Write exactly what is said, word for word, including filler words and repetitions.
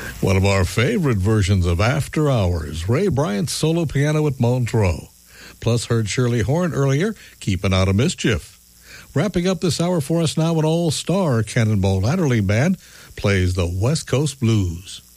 One of our favorite versions of After Hours, Ray Bryant's solo piano at Montreux. Plus heard Shirley Horn earlier, Keeping Out of Mischief. Wrapping up this hour for us now, an all-star Cannonball Adderley Band plays the West Coast Blues.